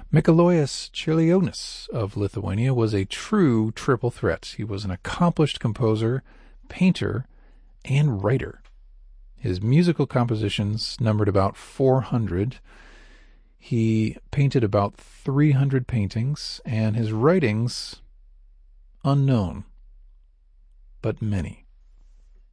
Mikalojus Čiurlionis of Lithuania was a true triple threat. He was an accomplished composer, painter, and writer. His musical compositions numbered about 400. He painted about 300 paintings, and his writings, unknown, but many.